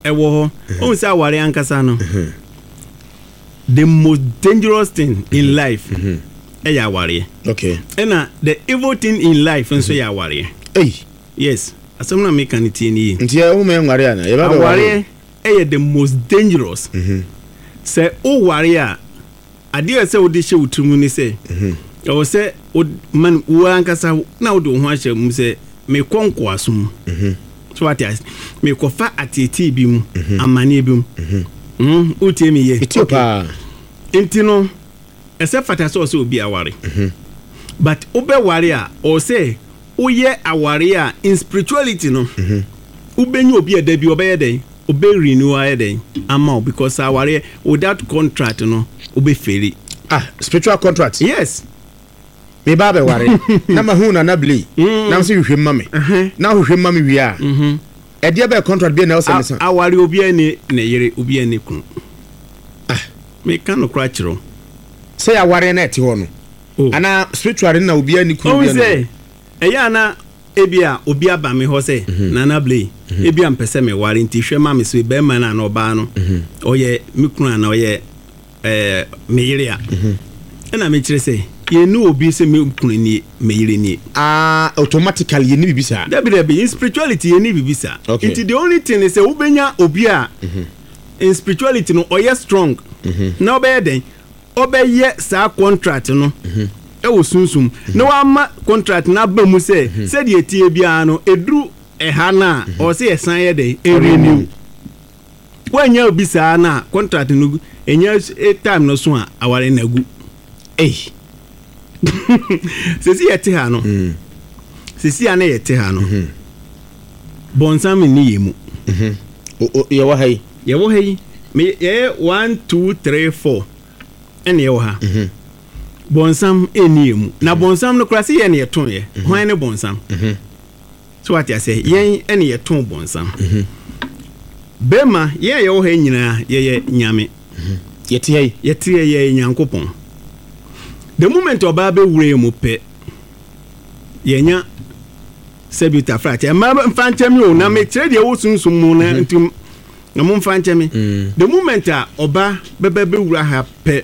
ewo ho say aware ankasa no the most dangerous thing in life ya aware. Okay. And the evil thing in life nso ya aware. Yes, asem na make an tie nti e wo me nware ana ye ba aware the most dangerous. Say o ware a ade say wo de hye utumu ni say o say man wo ankasa na wo de ho ahye mu say me konko asum so what is me ko fa atete bi mu amane bi mu utie me ye Ethiopia intino ese fata so obi aware but obe ware a o say oye aware a in spirituality no ubenyi obi eda bi obeye den obe renew eden ama because aware without contract no obe fail. Spiritual contract. Yes. Me ba be ware na ma hu na bli na so hwehwem ma me na hwehwem ma me wi a e dia be contract be na o se me aware obi ani na yere obi ani kun me kan no kra chiro say aware na eti ho no ana spiritual na obi ani kun bi na say eya na ebia obi aba me ho say na bli ebia mpese me ware nti hwe ma me so be ma na oba no oye me kun na oye me yere a na me kire say ye no obi se me kun ni me yire ni automatically ye ni bibisa be in spirituality ye ni bibisa okay. The only thing is say ubenya obi a in spirituality no oye strong na obey den obeye sa contract no e wo sunsum na wa ma contract na ba mu say say de tie bia no edru eha na o say esan ye den e renew wanya obi sa na contract no enya time no so a aware na gu sisi yete ha no sisi ana yete ha no bonsam ni yemu ye wo hai me ye 1 2 3 4 ene ye wo ha bonsam eni yemu na bonsam no klase ye ne yeton ye hwan ne bonsam so what you say yen ene yeton bonsam bema ye wo ha nyina ye nyame yete ye nyankopon. The moment oba be wure mu pe yenya sebuta frate ma mfanchemi o na me kire de wo sunsum mu na ntum na mo mfanchemi the moment oba be wura ha pe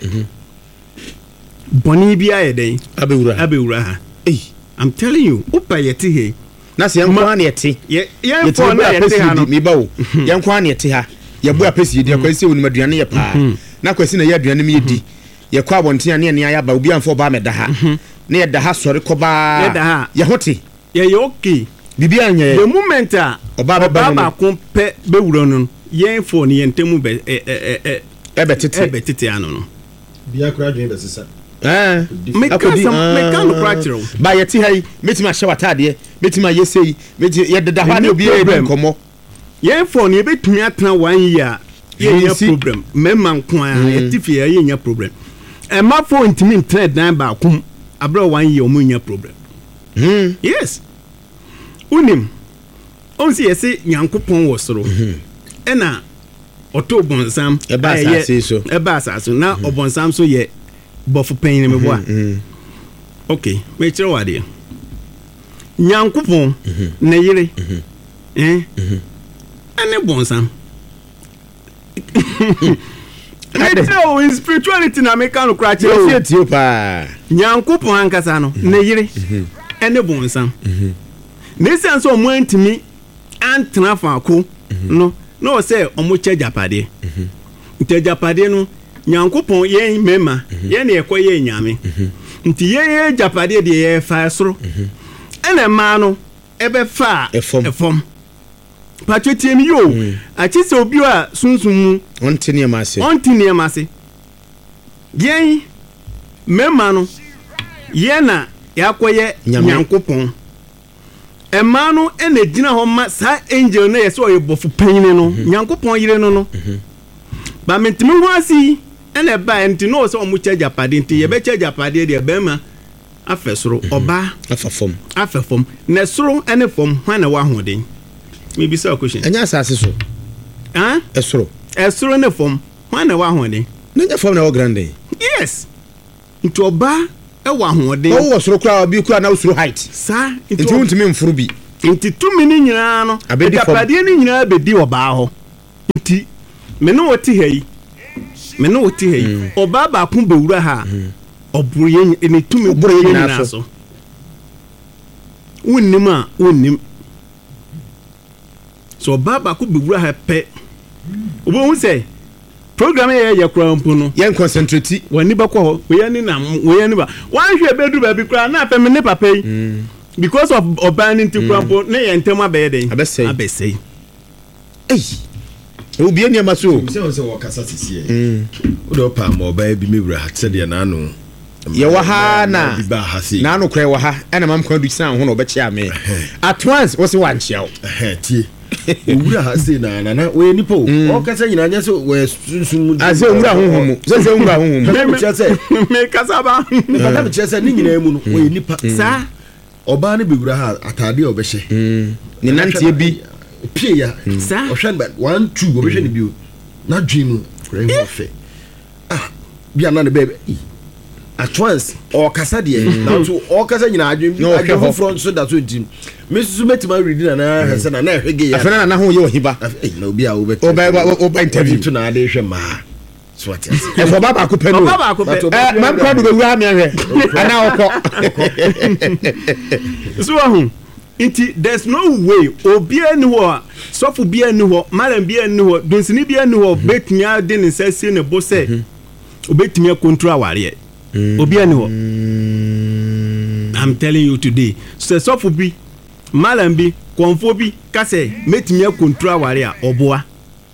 boni bia ye den abewura ha I'm telling you opa yete he na se yankwa na yete ye for na yete ha no mi ba wo yankwa na yete ha ye bo apesi di akwasi wonu maduane ye pa na kwasi na ye aduane mi yedi ye kwa bontia ne ne ayaba obi amfo ba meda ha ne ye da ha sori koba ye hote ye okay bibia anya the moment oba ba ko pe be wuro no ye phone ye ntemu be betete ano no bia kura dwen be sesa me kan no kratiro ba ye ti hai metima hye watade metima ye sei ye deda ha ne obi e komo ye phone ye betumi atena 1 year ye problem memma nko a ye tifi ye nya problem my phone to me trade na ba kum abro 1 year omunya problem yes unim onsi yesi nyankopon wo soro ena oto bonsam e ba asase so na obonsam so ye bofu pen me boa okay me kire wade nyankopon na yire ene bonsam Eto in spirituality na meka no kra kire Ethiopia nyankopon ankasa no na yire ene bonsam ne sense o mo antimi antena faako no no say o mo che japade nte japade no nyankopon ye mema ye na ekoye nyame nti ye japade de ye fa soro ene ma no ebe fa efom patwetie mi yo achise obi a sunsun ontini amase yen mema no ye na yakoye nyankopon ema no ene gina ho ma sa angel na yeso oyebofu panyin no nyankopon yire no ba mentimi ho asi ene ba enti no so omu charge apade enti ye be charge apade de bema afesoro oba afefom na soro ene fom hwana wa hoden me bi sa question enya asase so esoro ne fom hwana wa hoden nenya fom na wo grande yes nti oba e wa hoden wo soro kra bi kra na usoro height sa nti untimi mfuru bi nti tumi ni nyina no apade ni nyina bedi oba ho Ti me no woti ha yi oba ba ko bewura ha obuye ene tumi buye na so wonnim so oba ba ko bewura ha pe obo hu say program ye kura mpo no yen concentrate wani ba ko we yani na we yani ba wan hwe bedu ba bi kura na pe me ne papa yi because of obaning to kura mpo ne ye ntem abe den abesei obi eni amaso se wakasa sisi o do pa mo ba bi mewura ha se de na no ye wa ha na no kra wa ha ena mam kwa du san ho no be chia me at once wo se wan chia o tie owura ha se na we nipo o kasa nyina nya so we sunsun aze owura honhom se owura honhom me chia se me kasa ba me pata me chia se ni nyina emu no we nipa sa oba ne bewura ha atade o be hye ni nantie bi pie ya sa o hwan ba 1 2 o be hye ni bi na dream kra ho fe bia na ne bebe at once or kasa de na so o kasa nyina adwen adwen front so that so dim me susu metima reading na hese na hwege ya afena na ho ye ohiba na obi a oba interview to na de hwe ma so what else e for baba ko pe no man kwa do bewura me hwe ana okọ so ahun inti there's no way obi ani ho sofu bi ani ho malam bi ani ho donsini bi ani ho betnya de ne sase ne bo se obetnya control aware obi ani ho I'm telling you today so sofu bi malam bi konfo bi kase metnya control aware a oboa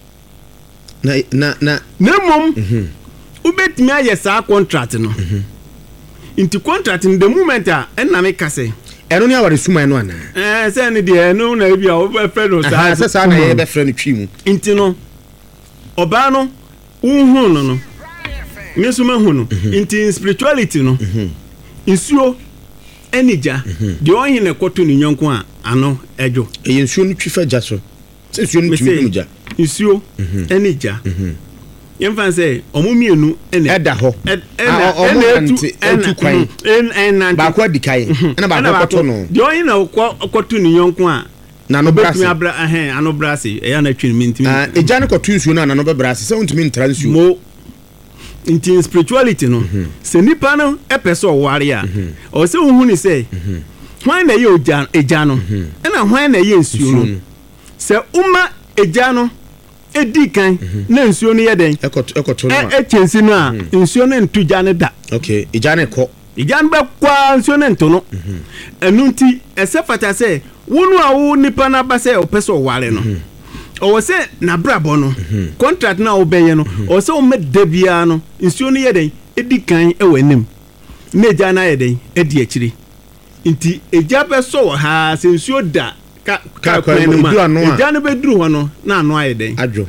na mom obetnya ye sa contract no inti contract in the moment a na me kase eno ne aware suma eno ana se ne de eno na bia o be fe no sa na ye be fe no twi mu inti no oba no unhu no nesuma hu no inti spirituality no insuo enija de onye ne koto ni nyonko a ano ejo nsuo no twi fa ja so se nsuo no twi mu ja insuo enija yemfa say omumienu ene eda ho etu kwan ba kwa dikai na ba kwa koto no de onye na koto ni nyonko a na no brasi ano brasi e ya na twi mintimi eja ne koto nsuo na no be brasi se untimi ntra nsuo mo in spirituality no se nipa no epeso ware a o se hu ni say hwan na ye eja no na hwan na ye nsuo no se uma eja no edi kan na nsuo no ye den ekoto no chensi no a nsuo no ntuja ne da okay eja ne ko eja no be kwa nsuo no nto no enu nti ese fata say wonu a wo nipa na ba say opeso ware no o se na brabo no contract na obeye no o se o medebia no nsuo no ye den edi kan e wanim na eja na ye den edi akiri nti eja be so ha se nsuo da ka kwa no ma eja no be duru ho no na ano aye den adwo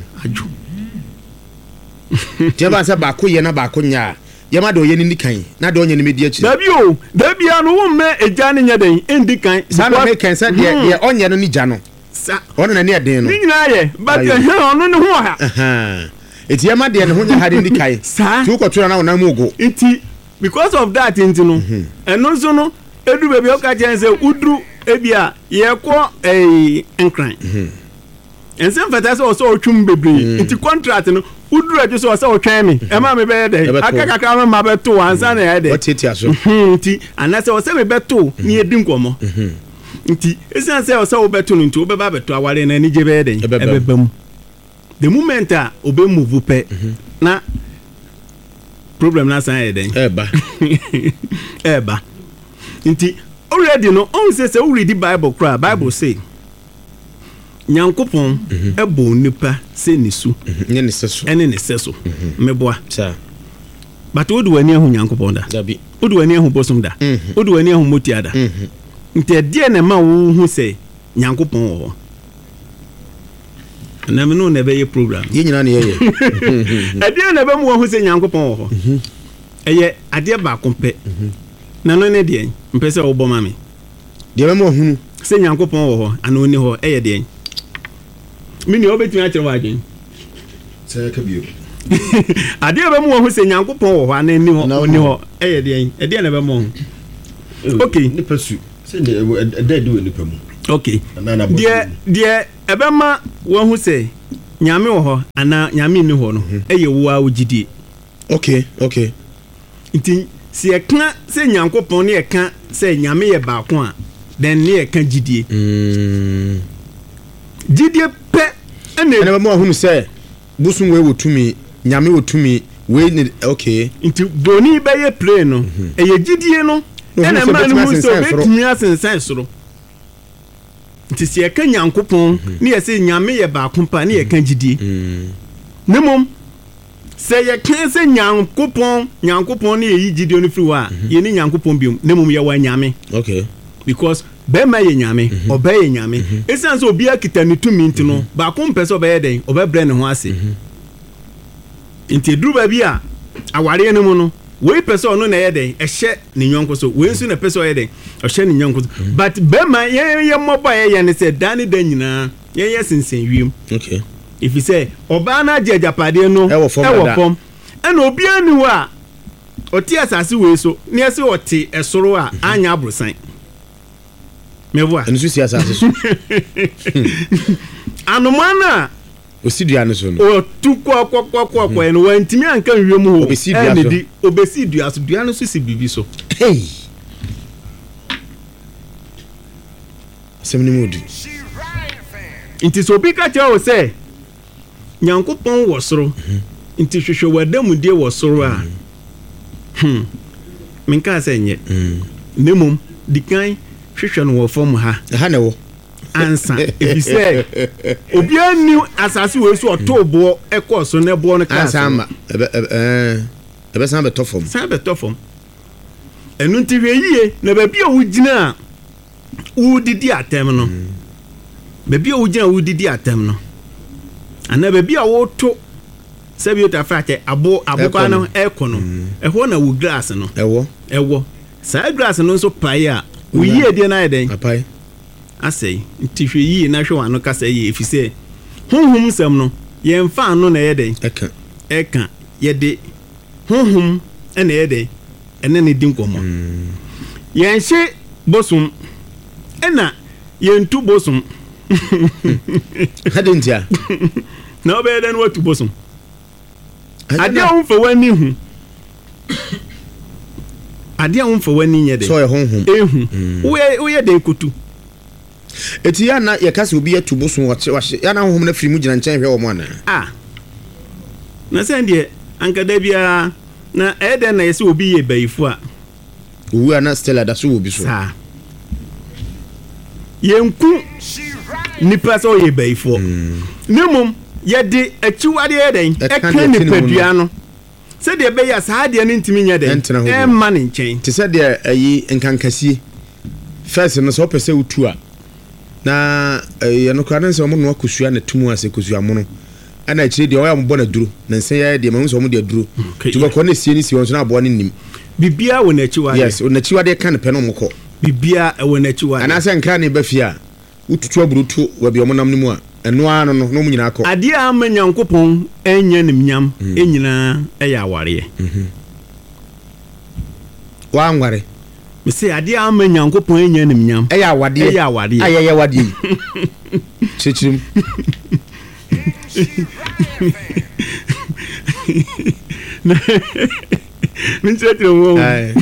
je ba se ba ko ye na ba ko nya ye ma do ye ni kan na do onye ni medi akiri dabi no wo me eja ne nya den endi kan sa na me kan sa de onye no ni ja no ono na ne eden no ni nyina ye but ono ne ho ha eti ya ma de ne ho nya ha de ndi kai tu ko tura na wona mu go iti because of that inti no eno so no edu bebi o ka chense udru ebia ye ko enkran ensem fata so so otwum bebre iti contract no udru eju so so otwan me e ma me be de akaka ma beto ansa na ye de otiti aso nti anase o se me beto ni edi nkomo nti esan se o se obeto no nti obeba beto aware na ni je be den ebebam the moment a obe move pe na problem na san ye den eba nti already no on say we read the Bible cry Bible say nyankopon ebo nipa se nisu ne ne seso ene ne seso meboa sa but odu wani ahu nyankopon da dabi odu wani ahu bosom da odu wani ahu motia da nti de na ma wo hu say nyankopon wo na me no na be ye program ye nyina ne ye de na be mo hu say nyankopon wo eye ade ba kompe na no ne de mpese wo bo ma me de be mo hunu say nyankopon wo ana oni ho eye de mini obetumi a kire wa adwen say ka bio ade be mo hu say nyankopon wo ana ni ho oni ho eye de na be mo okay ni pesu say de do ni pemu okay de ebema wo hu say nyame wo ho ana nyame ni ho no eye wo a ogidie. Okay. Nti si eka se Nyankopon ne eka se nyame ye ba ko a then ne eka gidie. Gidie pe ene mo ahunu se busum we wotumi nyame wotumi we ni okay. Nti boni be ye play no eye gidie no ene ma no mu so betumi asensan soro. Nti si eka Nyankopon ne ye se nyame ye ba ko pa ne eka gidie. Nemom se ye kan se Nyankopon ne ye gidie no free wa ye ni Nyankopon biom nemom ye wa nyame. Okay. Because be ma ye nyame oba ye nyame esan so obi akita ne tumi ntino ba ko mpese oba ye den oba bre ne ho ase. Nti duru ba bi a aware ne mu no we pese ono na ye den ehye ne nyonko so we nsu na pese o ye den ehye ne nyonko but be ma ye moba ye ne se dani dan nyina ye sensen wiem. Okay. If you say oba na jejapade no e wo fom ena obi anu a oti asase we so ne ese oti esoro a anya abrosan me voa enu si asase so anumana osidua no so no o tukwa eno wantimi anka wiem ho obesidua so dua no so si bibi so hey semni mudi inti so bi ka che o say Nyankopon wo soro nti hwehwe wadam die wo soro a menka say nye nemum dikan hwehwe no wo fom ha ne wo ansa if say obi anu asase we so otobo ekoso ne bo no ka ansa ma ebe san be tofom enu nti hweyie na ba bi a wugina udidi atem no ba bi a wugina udidi atem no ana ba bi a woto sabi ota fate abo kwa no ekono eho na wu glass no ewo sa glass no so pai a wu yie de na eden pai asei nti hwe yie na hwe wano kasa yie efise honhom sam no ye mfa no na eden eka ye de honhom ena eden ena ne din komo ye nhye bosum ena ye ntu bosum hadintia na obe den watu bosum adia unfa wani hu adia unfa wani nye de so ye honhom ehu we de kutu eti ya na ye kase obi atu bosum wahye ya na honhom na firi mu gina nchen hwe wo mo na na sende anka da bia na eden na yesi obi ye bayifu a owu ana stella da so obi so yenku nipa so ye bayifu nemum ye de achiwade eden eka nipadua no se de be ya saa de ne ntimi nya den e ma ne nchen te se de ayi nkankasie first no so pese utu a na ye no kwade nse omo no akusua na tumu ase kusua mo no ana chire de oya mo bona duro na nse ya de ma nso omo de duro tuba ko na sie ni si won so na abo ne nim bibia wo na achiwade yes wo na achiwade kan pe no mo ko bibia wo na achiwade ana se nka ne ba fia ututu aburutu wa bi omo nam nimu a eno ano no no munyina akọ ade a ma Nyankopon enya nimnyam enyina eya aware wa anware me say ade a ma Nyankopon enya nimnyam eya awade ayeye wade chichirim min chetro mo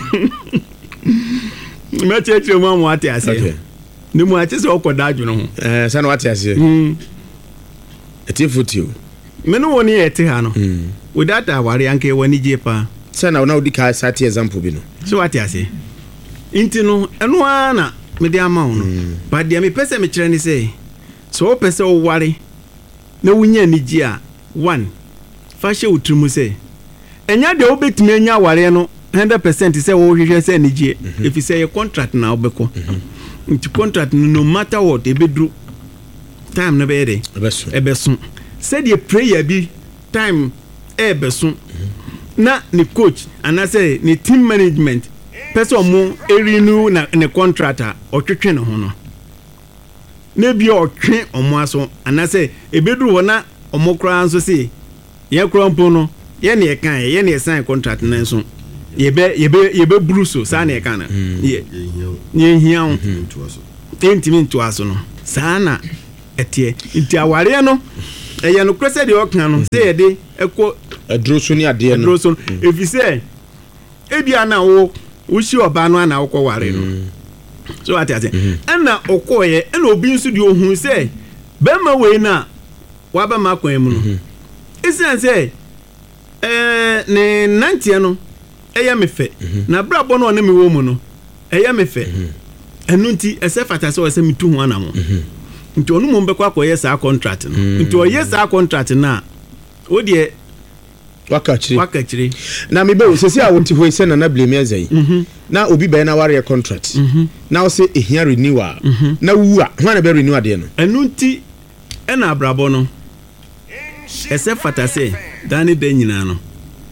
me chetro mo ate ase ni mo ate se okoda adwuno ho sana wate ase etifutio me no woni ete ha no without aware anke wani jepa sana na odi ka sati example bi no so wate ase inti no eno ana me de ama no ba de me pese me kire ni say so pese o ware na wunya ni ji a 1 fashe utrumu say enya de obetumi enya ware no 100% say wo hwehwe say ni ji if you say your contract na obeko nti contract no matter what ebedru time na be dey ebeso said the prayer bi time ebeso na ni coach and I say ni team management person mo erinu na ne contractor otwetwe ne ho no na bi otwe omo aso and I say ebedru wona omo kra anso say ye krompo no ye ne kan ye ne sign contract na nso yebe bruso sa na kan ye hian ntimi nto aso no sa na etie nti aware no ɛyɛ no kura sɛ deɛ ɔka no sɛ yɛde ɛkɔ aduro ni adeɛ no aduro so efisɛ ebi ana wo wosi ɔbaa no ana wokɔ ware no so ate ate ɛna ɔkɔɔyɛ ɛna obi nso deɛ ohun sɛ bɛrima wei na wabɛma akwan mu no esiane sɛ ne nanteɛ no ɛyɛ me fɛ na brabɔ no ɔne me wɔ mu no ɛyɛ me fɛ ɛno nti ɛsɛ fata sɛ ɔsɛ metu ho anamo nti ɔno mu bɛkɔ akɔyɛ saa contract no nti ɔyɛ saa contract no a wodeɛ wakachire na mebe wo sesi a wonti hoi sɛ na blame azai na obi bɛn na ware contract na wo sɛ ehia renewal na wu a hwan na bɛ renew ade no ɛno nti ɛna abrabɔ no ɛsɛ fata sɛ dane da nyinaa no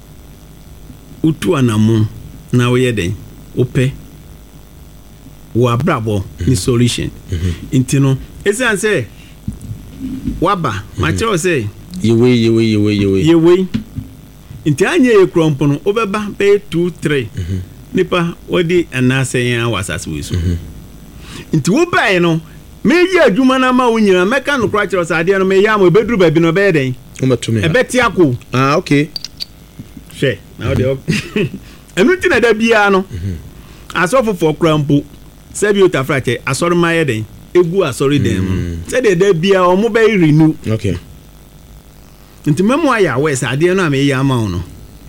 utu anamo na woyɛ den wopɛ wo abrabɔ ni solution nti no ɛsiane sɛ waba makyerɛw sɛ yewe nti anya yɛ krɔmpo no wobɛba bɛyɛ 2-3 nipa wɔde anaasɛ yɛn awɔ asase wei so nti wobae no meyɛ adwuma no ma wo nyina mɛka no kora kyerɛ sɛ adeɛ no meyɛ ama ɛbɛduru baabi no ɔbɛyɛ dɛn ɛbɛte ako okay hwɛ na wode ɛno nti na da biara no asɔfofoɔ kora mpo sɛ bi otafra kyɛ asɔre ma yɛ dɛn egu asɔre dɛn mu sɛdeɛ da biara ɔmo bɛyɛ renew okay nti mɛmo ayɛ awɛ sɛ adeɛ no a meyɛ ama wo no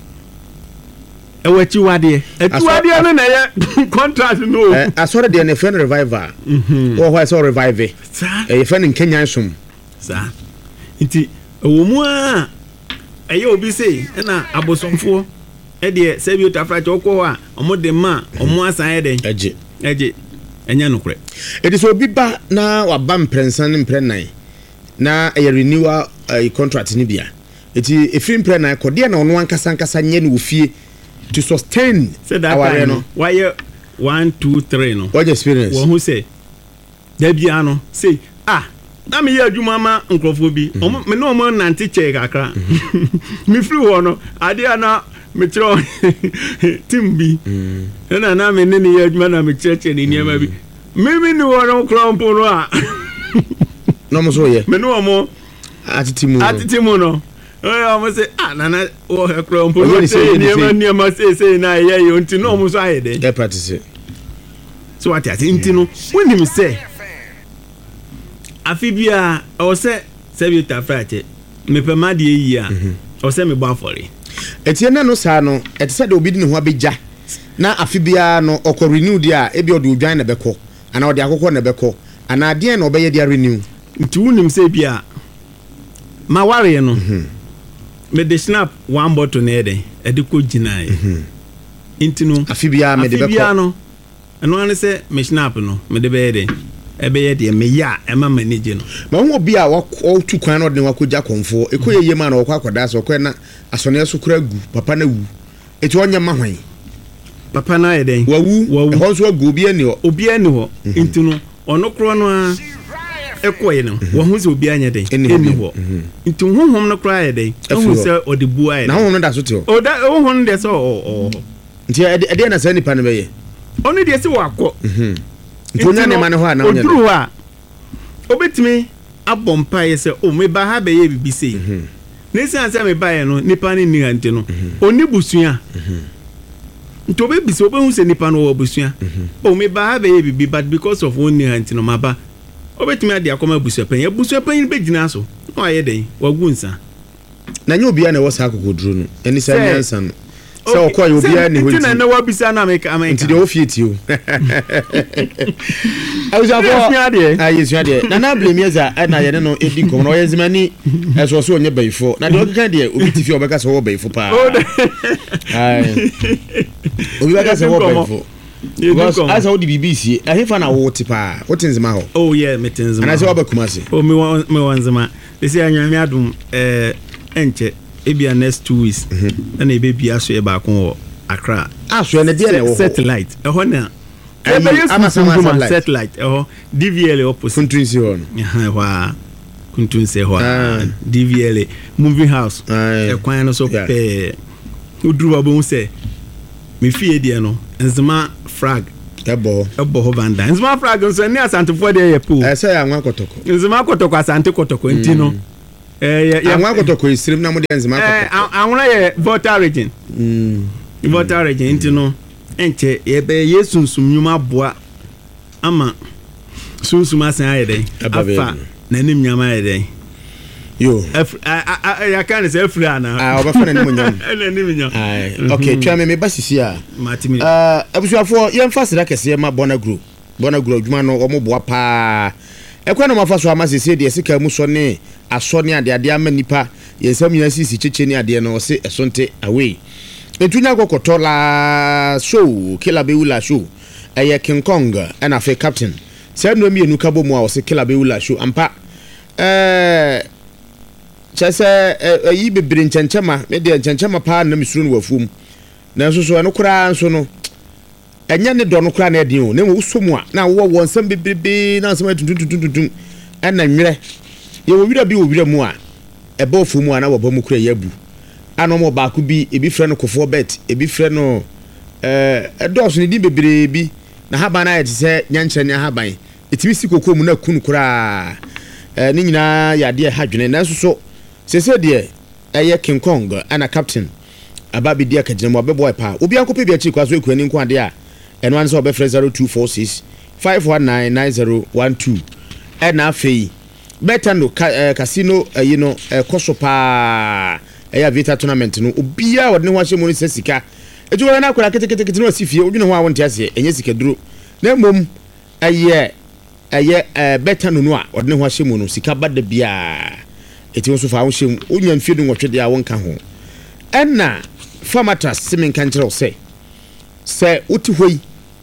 ɛwɔ akyiwadeɛ akyiwadeɛ no na ɛyɛ contract no asɔre deɛ ne fɛ no revival wɔ hɔ sɛ revive ɛyɛ fɛ no nkenyan som saa nti ɛwɔ mu a ɛyɛ obi sei ɛna abosomfoɔ ɛdeɛ sɛ bi otafra kyɛ wokɔ hɔ a ɔmo de ma ɔmo asan yɛ dɛn ɛgye ɛnyɛ nokorɛ ɛti sɛ obi ba na waba mprɛnsa ne mprɛnan na ɛyɛ renewal contract ni bia eti efiri mprɛnan kɔdeɛ na ɔno ankasa nyɛ no wofie to sustain aware no wayɛ 1 2 3 no what experience wɔn ho sɛ da bia no say na me yɛ adwuma ma nkrɔfoɔ bi ɔmo me no ɔmo nante kyɛ kakra me firi hɔ no adeɛ na me kyerɛ team bi na me ne yɛ adwuma na me kyerɛ ne nneɛma bi me ni hɔ no krɔmpo no a no mo so yɛ me no ɔmo atiti mu no ɔmo sɛ nana wɔ krɔmpo no sɛ nneɛma sɛ na yɛ yɛ nti no ɔmo so ayɛ dɛ ɛ practice so what ati nti no wonim sɛ afi bia ɔwɔ sɛ bi tafra kyɛ mepɛ ma deɛ yi a ɔwɔ sɛ mebɔ afɔre ɛtie na no saa no ɛte sɛ de obi di ne ho abɛgya na afi bia no ɔkɔ renew deɛ a ebi ɔde odwan na bɛkɔ ana ɔde akokɔ na bɛkɔ ana adeɛ na ɔbɛyɛ deɛ renew nti wonim sɛ bia ma ware no me de snap one bottle na ɛdɛ ɛde kɔ gyinae nti no afi bia me de bɛkɔ no ɛno ane sɛ me snap no me de bɛyɛ dɛ ɛbɛyɛ deɛ meyɛ a ɛma manage no ma ho obi a wɔtu kwan na ɔde wakɔgya kɔmfoɔ ɛkɔ yɛ ma na wɔkɔ akɔda sɛ ɔkɔ na asɔneɛ so kora gu papa na wu ɛti ɔnyɛ ma hwan papa na yɛ dɛn wawu ɛhɔ nso agu obi ani hɔ nti no ɔno korɔ no a ɛkɔɛ no wɔn ho sɛ obi anyɛ dɛn ɛni hɔ nti honhom no korɔ ayɛ dɛn ɛhu sɛ ɔde bu ayɛ na honhom no da so te hɔ honhom no deɛ sɛ ɔhɔ nti ɛdeɛ na saa nipa no bɛyɛ ɔno deɛ sɛ wakɔ ntonya ne ma ne hɔ a na ɔnyɛ oduru hɔ a obetumi abɔ mpaeɛ sɛ meba ha bɛyɛ bibi sei na ɛsiane sɛ mebaeɛ no nipa no nni ha nti no ɔni busua nti obɛbisa obɛhu sɛ nipa no wɔ busua meba ha bɛyɛ bibi but because of ɔnni ha nti no maba obetumi ade akɔma busua panyin bɛgyina so na wayɛ dɛn wagu nsa na nyɛ obiara na ɛwɔ saa akokoduro no ɛni sɛ nyansa no sɛ ɔkɔ yɛ obiara ne hɔ nti na wabisa na meka nti deɛ ɔfie ti o yɛsua deɛ nana blemiɛsa ɛna yɛne no ɛdi nkɔmmɔ na ɔyɛ zimani ɛsoɔ so ɔnyɛ bayifoɔ na deɛ ɔkeka deɛ obi te fie ɔbɛka sɛ ɔwɔ bayifo paa obi bɛka sɛ ɔwɔ bayifo because asa wodi bibi sie ahefa na wo te paa wote nzima hɔ oh yeah mete nzima ana sɛ ɔbɛkuma se me wɔ nzima sɛ anyame adom ɛnkyɛ ebia next 2 weeks na ebe bia so e ba ko wɔ Accra so na deɛ na wɔ satellite ɛhɔ na ɛbɛyɛ satellite ɛhɔ DVL opposite kuntunsi hɔ no ɛhɔ kuntunsi hɔ DVL moving house ɛkwan no so pɛ uduru ba bo sɛ me fie deɛ no nzima frag ɛbɔ hɔ banda nzima frag nso ne asantefo deɛ yɛ po ɛsɛ ya nwa kɔtɔkɔ nzima kɔtɔkɔ asante kɔtɔkɔ nti no anwa kotoko isrim na mo de enzima kotoko anwa ye voter region voter region ntino enche ye be yesunsum nyuma boa ama sunsum asan ayede afa nanim nyama ayede yo ya kan say free ana oba fa nanim nyam nanim nyam okay twa me basisi a matimi abusuafo ye mfa sira kese ma bona group adwuma no omo boa pa ekwa no mafa so ama sese de sika mu so ne aso ne ade ama nipa yensam nya sisi cheche ne ade no se esonte away etunya kokoto la show kila beula show eye King Kong and afa captain se no mi enu kabo mu a o se kila beula show ampa chese yi bebre nchenchema me de nchenchema pa na misuru no wafum na so no kura nso no enya ne do no kura na edin o na wo so mu a na wo wonsam bebrebe na nsam tuntuntuntuntum na nwere ye wo wira bi wo wira mu a eba ofu mu a na wo ba mu kura yabu ano mo ba ku bi ebi frɛ no kofo bet ebi frɛ no edoso ne din bebrebe bi na haba na yete sɛ nyankyerɛ ne haban etimi sikoko mu na kunu kura ne nyina ya de ha dwene na so sese de eye King Kong ana captain ababi dia kagina mo beboy pa obi ankope bi achi kwaso ekwani nko ade a eno an so be 0246 5199012 na afei betano casino yino koso pa eya vita tournament no obia wode ne ho ahye mo ni sika ejuwa na akora ketekete no asifie odwene ho a wonte ase enye sika duro na mom eye betano no a wode ne ho ahye mo no sika bada bia eti won so fa won hye onya mfie no nwotwe de a won ka ho enna farmatras simin kan kire se uti hoi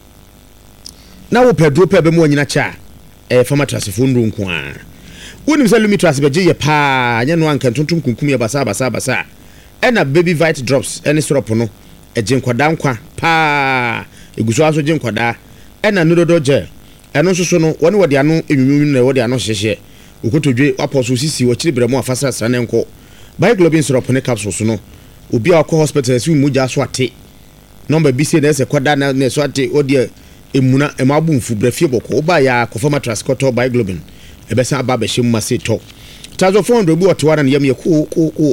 na wo pedro pe be mo nyina cha farmatras fo ndu nko a wonim se lumitras be je ye pa nya no anka tontum kunkum ye basa enna baby vite drops ene syrup no eje nkwada nkwa pa eguso aso je nkwada enna nododo je eno soso no woni wode ano enwunwun na wode ano hyehye ukotodwe apostle sisi wo kire bremo afasa sra nko Bioglobin syrup ne capsules no obi a ko hospital si mu ja so ate number bi se na se kwada na so ate odi emuna emabu mfu brafie boko oba ya ko forma transporter Bioglobin ebesa aba be him mase to tazo phone do bi otwara na yam ye ko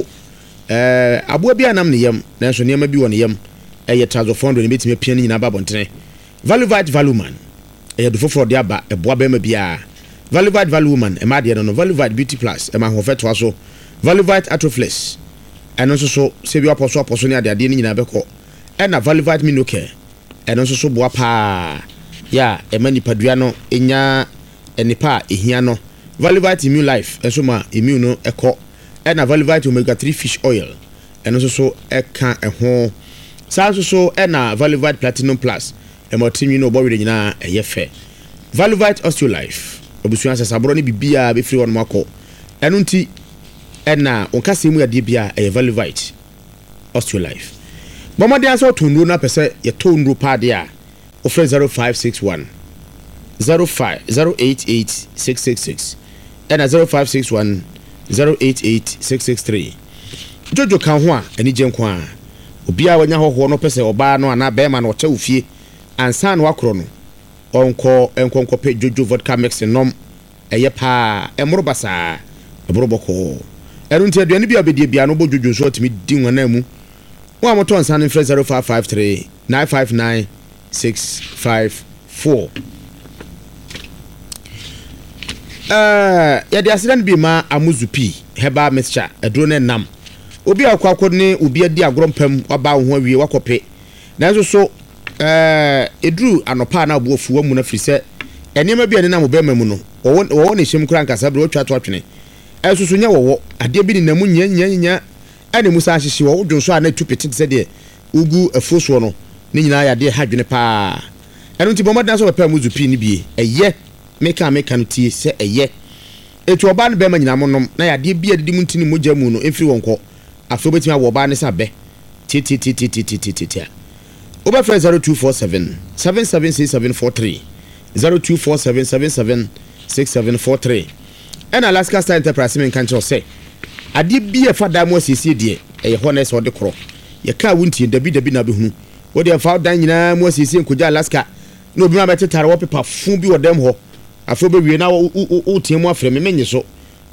abo bi anam ne yam na so ne ma bi won yam eye tazo phone do ne betime pia ni nyina ba bontene Valuvite Valuman eye do foforo de aba eboa be ma bia Valuvite Valuman e ma de no Valuvite Beauty Plus e ma ho feto so Valuvite Atroflex eno so se bi aposo ne ade ni nyina beko ena Valuvite Minocare eno so boa pa ya e mani padua no enya enipa ehia no Valuvite Immune Life eso ma immune no eko ena Valuvite Omega 3 Fish Oil eno so eka eho sa so ena Valuvite Platinum Plus e mo timi no bo we nyina eyefe Valuvite Osteolife obusuan sasabro ne bibia be free one mako eno nti ena onkase mu yade bia Valuvite Osteolife bomade aso tonru na pese ye tonru pa de a ofre 0561 0808866 ena 0561 088663 jojo kan ho a eni genko a obia wanya hoho no pese oba no ana be ma no cha ofie ansa no akro no onko pe jojo vodka mix nom eye pa emro basa ebro boko erun ti aduane bia bedie bia no bojojo so timi di nwana mu wa moto ansa no 0553 959 654 ya de accident bi ma amuzupi heba mixture edro ne nam obi akwakwo ne obi adi agrompam waba ho awie wakope na so edru anopa na obuofu wa mu na frise enema bi ane na mobema mu no wo ne hyem kura nkasa bro twa to atwene so nya wo ade bi ni namu nya ane musa hyehye wo dwonso a na tupete se de ugu afoso no ne nyina ya de hadwene pa eno nti bomada so pepa muzupi ni bi eye meka no tie se eye etu oba no be ma nyina monom na ya de bi adidi mu ntini mogya mu no efiri wonko afo betimi awo oba ne sabe ti oba 0247 776743 0247 776743 and Alaska Star Enterprise men kan say ade bi e fada mo asisi de e honest ode kro ye ka wunti dabi na behunu wo de fa dan nyina mo asisi nkoja Alaska no bi ma betetare wo pepa fu bi wodem ho afro be wie na wo tiemu afre me menye so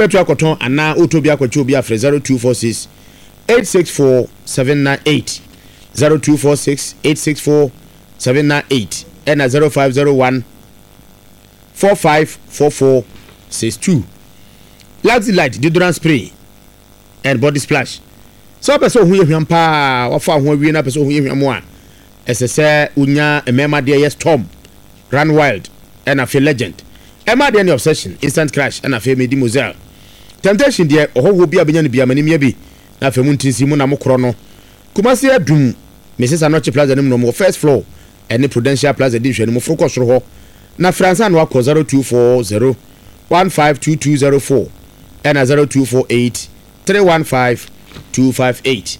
beto akoton ana otobi akwachi obi afre 0246 864 798 0246 864 798 and 0501 454462. Laxi Light deodorant spray and body splash. So person who yam pa wafa ho awie na person who yam a esese unya emema de yes Tom Run Wild and a feel legend. Emma de obsession instant crash and a feel medi mozelle. Temptation de oho bi abenya ne bia mani bi na afa mu ntinsi mu na mokro no. Kumasi adum Mrs. Anoche Plaza nim no first floor and Prudential Plaza division mo froko soro ho. Na France and wako 0240 152204 and 0248 315 258.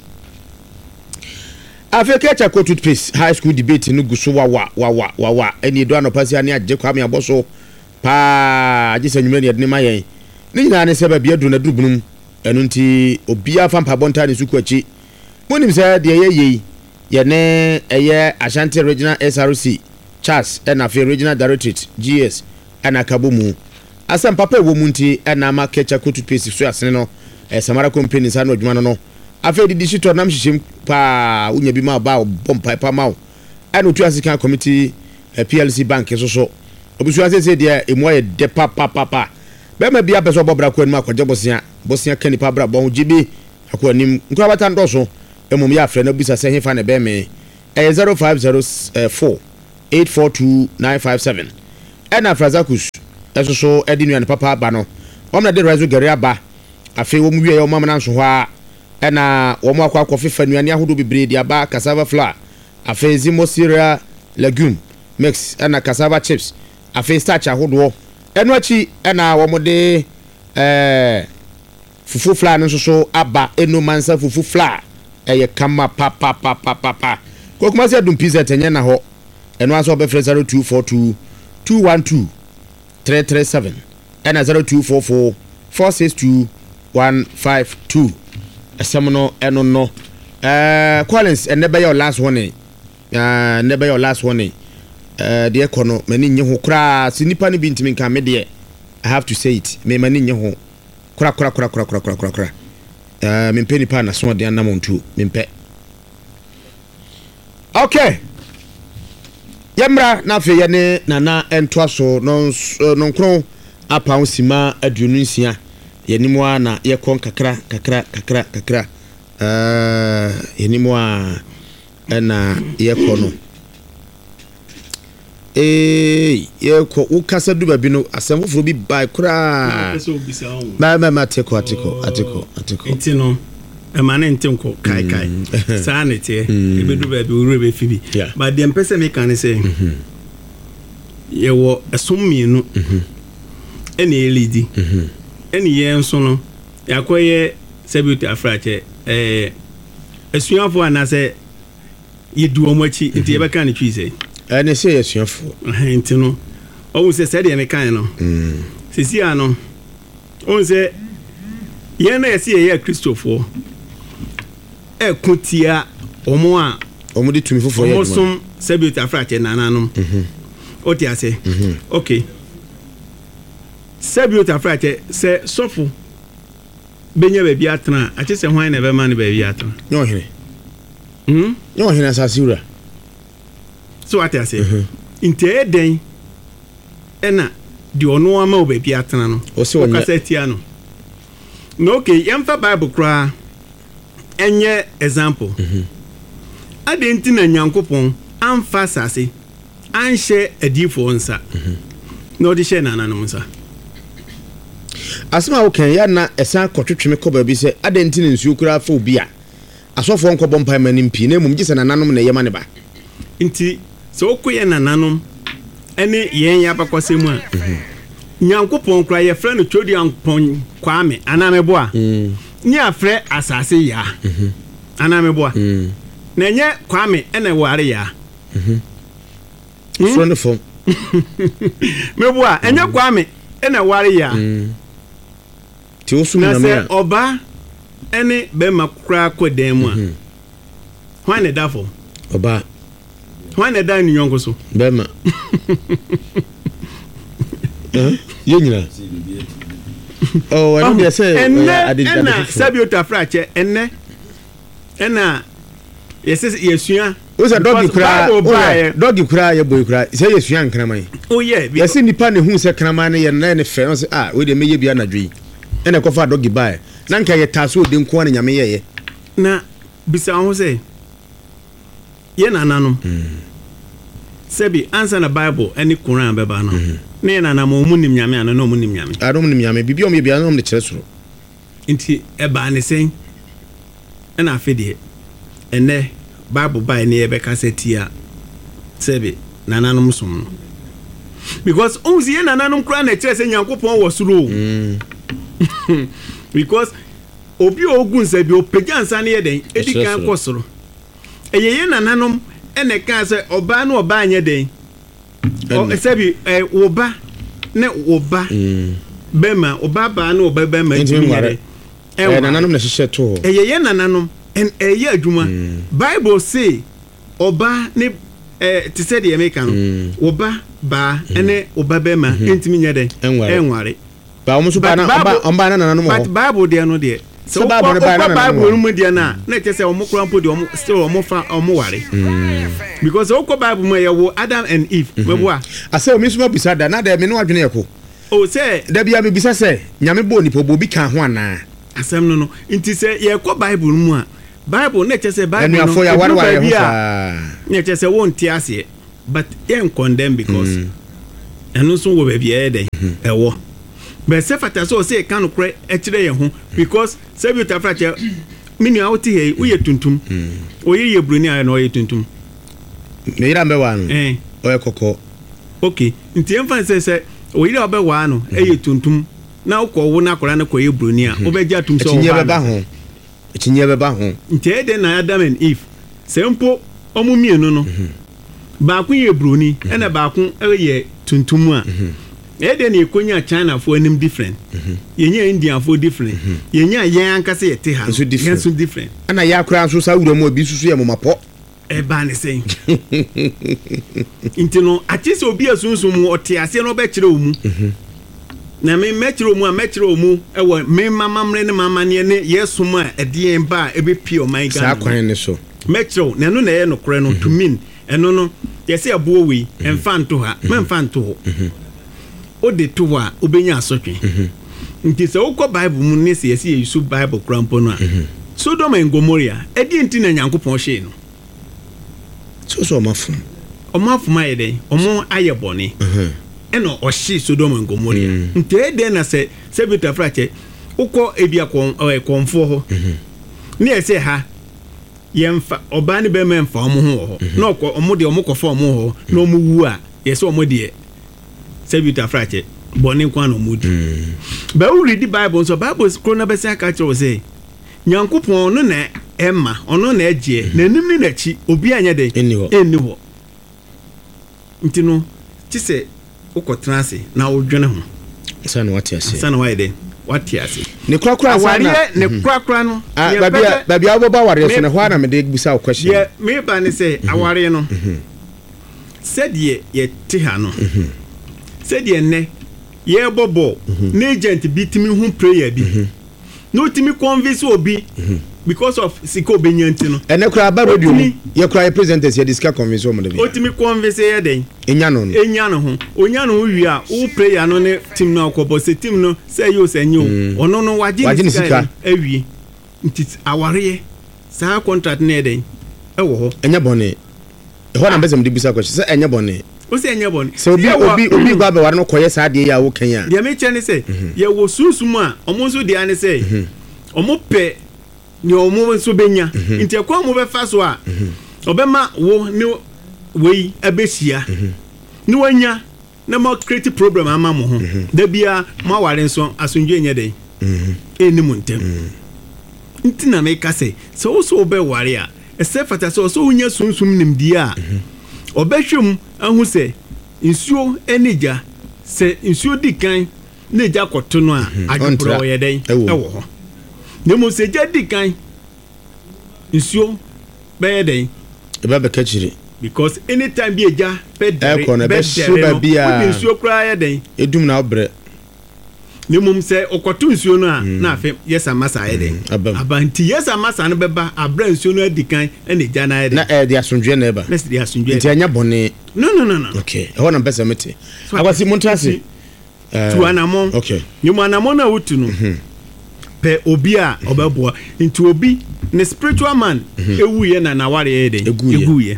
Africa Chako toothpaste high school debate no guso wa eni do anopasi ani agye kwame aboso pa agye nyumre ne de mayen ni nyina ne seba bia do na durubunum enu nti obia fa mpa bonta ne suku achi monim se de ye ne eye Ashanti Regional SRC Charles and Afi Regional Directorate GS and Akabomu asam papa wo munti na ma Chako toothpaste so asene no Samara company sa no adwuma no afi di digital nam hihim pa unya bi ma ba bompa pa ma and otu asika committee PLC bank so obusu asese de emo ye de papa be ma bia peso bobra ko anu akwaje bosia kani pa bra bon jibi akwanim nkwa bata ndoso emum ya afre na bisa se hefa ne be me 0504 842957 ɛna Frazakus ɛso so ɛde nuane papa aba no wɔn de Rezo Gary aba afei wɔn wie wɔn amana nso hɔ a ɛna wɔn akɔ akɔfefa nuane ahodo bebree de aba cassava flour afei Zimo cereal legume mix ɛna cassava chips afei starch ahodo ɛno akyi ɛna wɔn de fufu flour nso so aba eno mansa fufu flour ɛyɛ kama pa kokuma se adum pizza tenye na ho eno aso be frɛ 0242 212 337 ɛna 0244 462 152 ɛsɛm no ɛno no Collins ɛnɛ bɛ yɛ last one ɛnɛ bɛ yɛ last one de ekono mani nye ho kra si nipa ne bi ntimi nka me de I have to say it me mani nye ho kra me pɛ nipa na so de anam ontu me pɛ. Okay. Yamra na fe ye ne nana entoa so no nkron apa osima aduonu nsia ye nimu a na ye kon kakra ye nimu a na ye kono ye ko ukasa du babi no asem foforo bi bai kra ma atiko intino emane ntenko kai saa ne tie ebedu ba bi uru be fibi but the person me kan say ye wo esommienu ene elidi ene ye nso no yakoye sebuti afrache esuafo anase ye du omachi nti ye be kan ne twi say ene say esuafo intino o se se de me kan no sisi ano o se ye na ese ye Christopher ekutia omo a omo de tumi fofo ye omo som sebuti afrache nananom oti ase okay sebuti afrache se sofo benye ba bi atena ache se hwan na be ma ne ba bi atena nyo hene nyo hene asasiura so ati ase inte den ena di ono ama o ba bi atena no o kasa tia no no okay yamfa bible kra enye example adenti na nyankopon amfa sase anhye adifo nsa no de hye nananom nsa asema wokan ya na esa kotwetweme ko ba bi se adenti na nsuo kura fa obi a asofo nkobɔ mpa manim pi na mum gise nananom na yema ne ba nti so okoye nananom ene yen ya bakosemu a nyankopon kura ye frɛ no twodi ampon kwame anameboa ni afrɛ asase ya anameboa na enye kwame ene ware ya front form meboa enye kwame ene ware ya ti osum na me oba ene be makura kodan mu a hwan ne dafo oba hwan ne dan nyonko so be ma yenyina oh I don't say ena sabiota frache enne ena yesua o se doggy kura ye boy kura se yesua nkraman oh yeah yesi nipa ne hu se kraman ne ye na ne fe no se we de meye bia na dwi ena kofa doggy bae na nka ye taso de nko na nyame ye na bisa ho se ye nananom sebi answer na bible any Quran be ba no ne na mo munim nyame ano no munim nyame adom nim nyame bibia om ye bia no de kire soro nti e ba ne sen na afede ene bible ba ne e be kasetia sebi nananom som no because onzi ye nananom kra na kire se nyankopon wo soro because obi ogun se bi opejansa ne ye den edikan kosoro eyeye nananom ene kan se oba na oba anye den o sebi oba ne oba bema oba ba na oba bema ntimi nananom na hihye to eyeye nananom en eye adwuma bible say oba ne ti said the American oba ba ene oba bema ntimi nye den enware ba omo so ba na oba na nananom ho but bible dey no dey so bible mu dia na chese omo kura mpo de omo still omo fa omo ware because okọ bible mu ye Adam and Eve bebo a ase omi suma bisada na da me no adwene yeko o say da bia me bisa se nyame bo nipo bo bi kan ho ana asem no nti se ye kọ bible mu a Bible na chese Bible no for ya ware ho sa na chese won ti ase but yen condemn because eno so wo ba bia eden ewo but se fata so say kan kure e kire ye ho because se bi ta frache mini awti he wo ye tuntum wo ye broni aye na wo ye tuntum me ira mbe wa no o ye kokko okay nti en fan se wo ira obe wa no e ye tuntum na ukọ wo na akora na ko ye broni a obegya tum so etinye beba ho nti ede na Adam and Eve sempo omu mienu no ba ku ye broni na ba ku ye tuntum a ede na ekonya China fo anim different yenya India fo different yenya yen ankase ye te ha so different ana ya akora so sa wuro mo bi susu ye momapo e ba ne sen intino atise obi asunsun mu ote ase no be kire omu na me metro mu a metro mu ewo me mama mre ne mama ne yesom a edien ba ebe pie o my god sa kwan ne so metro na no na ye no kore no to mean eno no yesi abo wi emfanto ha memfanto ho o de to wa obenya asotwe nti se ukọ bible mu ne se yesi yesu bible krampo no a Sodom and Gomorrah edi nti na Nyankopon hye no so omafuma ye den omo ayebone eno ohye Sodom and Gomorrah nti ede na se bita frache ukọ ebia konfo ho ne ese ha yemfa oba ne be memfa omo ho na okọ omo de omo kofo omo ho na omo wu a yese omo de se bita frache bone kwa no mudi ba we read the Bible so Bible krona be say aka che say Nyankopon no na emma ono na eje na nim ni na chi obi anya de eni ho nti no ti se ukotena ase na odwene ho sana wati ase sana why de wati ase ne krakra sana ne krakra no baby aboba ware so ne ho na me de busa question ye me ba ne say aware no said ye ti ha no said ye ne ye bobo na agent bitimi hu prayer bi no timi convince obi because of siko benyanti no ene kra ba radio ye kra presenters ye discuss convince o mo de bi o timi convince ye den enya no ho onya no wi a o prayer no ne team no akobo se team no say yo se nyo ono no waji ni sika awie nti aware sa contract ne den e wo ho enya bone e ho na bezem de bisa question say enya bone o se enya bone so obi gba be ware no koye sa de ya wo kan ya de me chene say ye wo susum a omo so de ane say omo pe ni omo so benya nti ekwa mo be fa so a obema wo ni wei abehia ni wanya na mo create problem ama mo ho da bia mo ware nso asundwe nya den eni mo ntem nti na me ka say so be ware a ese fata so unya sunsum nimdi a obehwem ahu se nsuo enija se nsuo dikan na eja koto no a adwopro ye den ewo ho nemo se ja dikan nsuo be den eba be kachiri because anytime be eja be dere be suba bia nsuo kra ye den edum na obre nemo se okoto nsuo no a na afi yesa masa ye den abanti yesa masa no beba abra nsuo no adikan ene eja na ye den na de asundwe na eba let's de asundwe nti anya bone no okay e wona besa mete akwasi montase tu anamon okay nimo anamon na wutu no pe obi a obeboa nti obi ne spiritual man ewuye na naware ye den eguye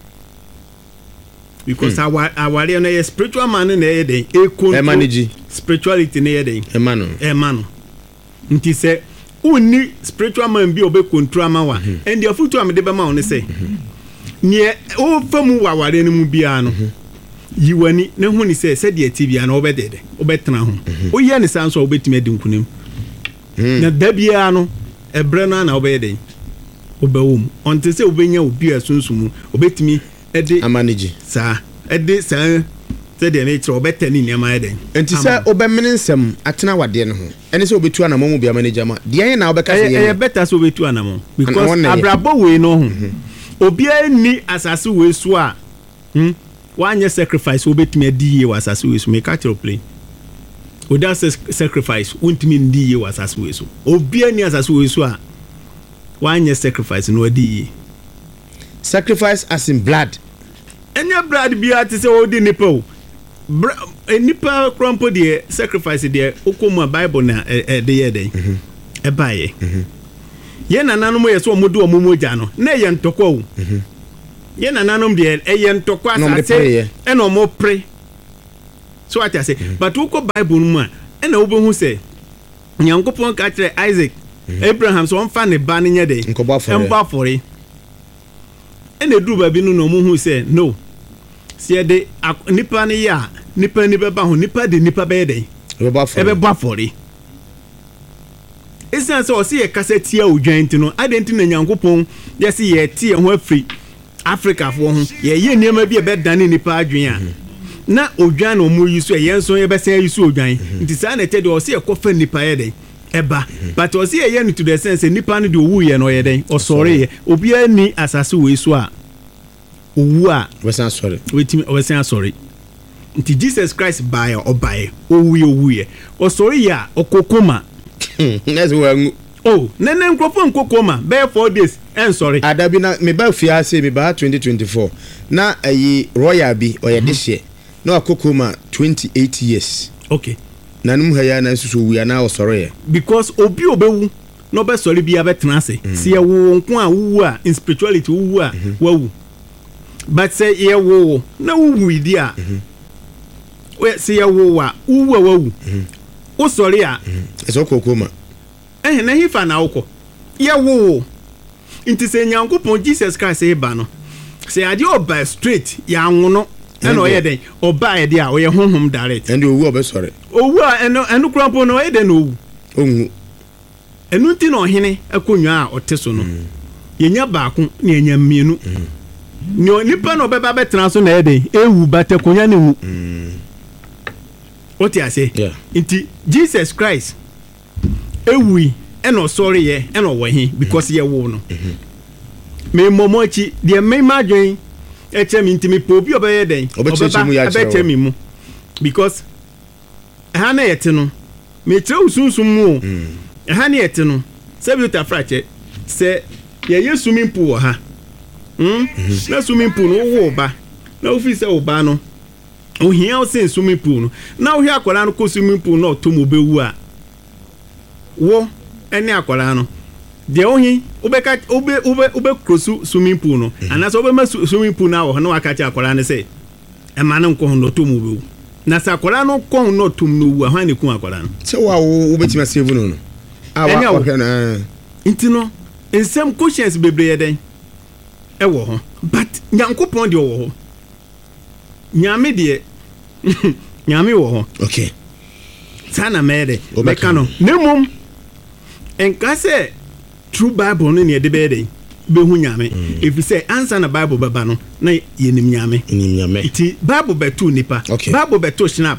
because aware na ye spiritual man na ye den manage spirituality na ye den emano nti se uni spiritual man bi obe control amawa and your futu am de be ma on say ne o famu waware no mu bia no yiwani ne hu ni se de tibia na obedede obetena ho oye ne sanso obetime de nkunem na dabia no ebre no na obedede obewum onte se obenya obi asunsumu obetimi ede amanage sa ede sa se de ne tro obetani ne ma eden enti se obemene nsem atena wade ne ho ene se obetu anamo mu bia manager ma de yen na obeka se yen better so obetu anamo because abrabo we no ho obi ani asase we so a wanye sacrifice obetumi adi ye wasase we so make catch play without sacrifice untimi ndi ye wasase we so obi ani asase we so a wanye sacrifice no adi ye sacrifice as in blood enya blood bi ati se odi nipa nipa krompo de sacrifice de okomu bible na de ye den e baye ye nananom ye so omodo omomogya no na ye ntokwa o ye nananom de ye ntokwa asase e no mo pre so what I say but wo ko Bible no mu a e na wo be hu say Nyankopon ka kire Isaac Abraham so on fa ne ba ne nye de emba fore ene duru ba bi no no mu hu say no sie de nipa ne ya nipa ni be ba ho nipa de nipa be de ebe ba fore esa so se ye kasa tia odwan ti no adenti na Nyankopon ye se ye tie ho afri Africa fo ho ye niam bi e be dane nipa adwen a na odwan no mu yiso ye nso ye be sen yiso odwan nti sa na tede o se ye kofa nipa ye de eba but o se ye no to the sense nipa no de owu ye no ye den o sori ye obi ani asase we so a owu a we san sorry we san sorry nti Jesus Christ buy or buy owu ye o sori ya okokoma that's why oh nene microphone kokoma be 4 days and sorry adabi na me ba fia say me ba 2024 na ayi royal bi o ye this year na kokoma 28 years okay na num ha ya na susu wu na o sorry because obi obewu no be sorry bi abetena ase se ye wo nko a wu a in spirituality wu a wawu but say ye wo na wu idi a we se ye wo a wu a wawu o sorry a eso kokoma na hifa na ukọ ye wo nti se Nyankopon Jesus Christ e ba no se ade oba straight ya anwono na o ye den oba ye de a o ye honhom direct and owu obe sorry owu a enu krampo no e de no owu onwu enu ti no hene akonwa a oteso no ye nya baako na nya mienu ni onipa no beba betena so na ye den ewu batakonya ne wu oti ase nti Jesus Christ ewi eno sorry ye eno wahi because ye wo no me momochi de me madwen eche mi ntimi po bi obeye den obeche mi mu because ha na yete no me tre usunsun mu ha na yete no se bi ta frache se ye swimming pool ha na swimming pool no wo ba na office wo ba no ohia o se swimming pool no na ohia akwara no ko swimming pool no to mo bewu a wo eni akwara no de ohi obeka obe krosu swimming pool no anaso obe ma swimming pool na wo no akachi akwara ne se e ma no ko no to mo bewu na sa akwara no ko no to no wu ha ne ku akwara no se wa wo betima save no awa ko na intino ensem questions bebre ye den e wo ho but Nyankopon de wo ho nyame de nyame wo ho okay sana mede mekano nemum enka se true Bible no ne de bede be hu nyame if you say answer na Bible baba no na yenim nyame iti Bible betu nipa Bible betu snap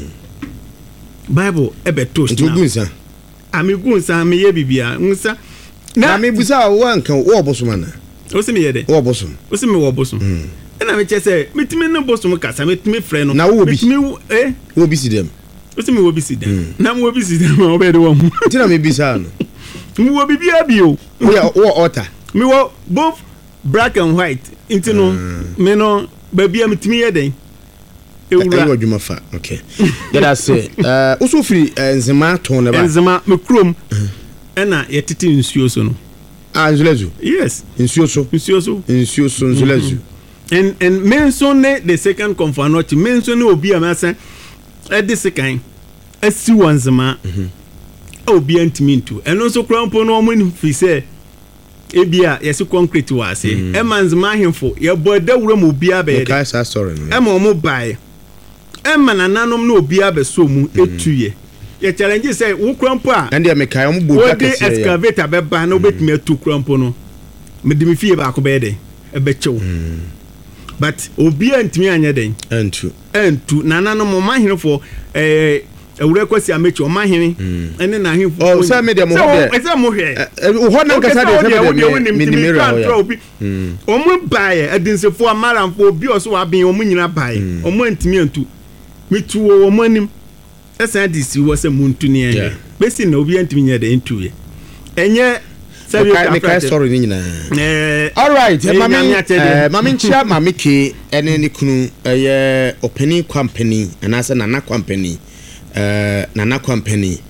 Bible e betu snap ntugunsa amigunsa me ye bibia nsa na me busa wo anka wo obosoma na o se me ye de wo obosom o se me wo obosom na me chese mitimi no bosom kasa mitimi frɛ no na wo bi mitimi wo bi si dem o se me wo bi si dem na mo bi si dem o be de wo mu tina me bi sa no mo wo bibia bi o wo altar me wo both black and white intino me no babia mitimi ye den ewura ayo djuma fa okay that say also free enzema ton ba enzema me krom na yetiti nsuo so no nzulezu yes nsuo so nzulezu and mention the second comfort mention obi amasa the second asi wanzema obi antimi ntu eno so krampo no mo fi se ebia yesi concrete wase e manzema ahemfo ye boda wura mo obi abe de ka sorry no e mo bai e manananom no obi abe so mu etuye ye challenge say wo krampo a and dey make am bo ka kese excavator be ba na obetimi atu krampo no me dimi fie ba ko be de e be chew but obi antimi anya den entu nananom mo mahenfo ewure kwasi amechi o mahene ene na ahemfo o sa me de mo de e sa mo hwe ho na nkasa de se de minimiro o mo bae adinsefo amaramfo obi o so wa ben o mo nyina bae o mo antimi antu mitu o mo anim esa disi wo se muntu ne ene besi na obi antimi nya de entu ye enye me kai sorry ni nyina all right mami nchia mami ke ene ni kunu ye openi company anase nana company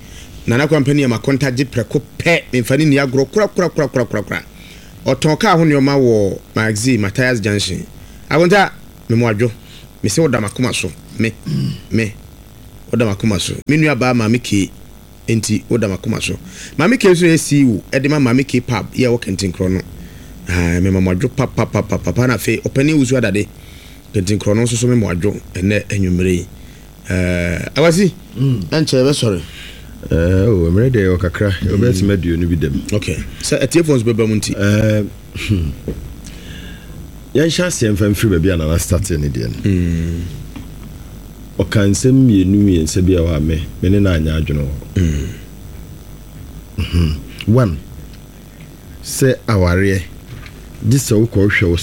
nana company ma contact je preko pe mfani ni agro kura oton ka ho neoma wo magazine Matthias Junction agonta me mo adwo me se oda makoma so me oda makoma so me nua ba ma me ke enti oda makoma so ma me ke so esi wo e de ma me ke pub ye wo kentin kro no me ma mo adwo papa na fe opani uzu adade kentin kro no so me mo adwo ene enwumre awasi anche be sorry oh I'm ready o kakra o be se medio no bi dem okay so etiephones be ba munti yan sha se mfam free ba na start ne de no o kan sem mienu yense bia wa me ne na anya adwono one say aware this o ko hwe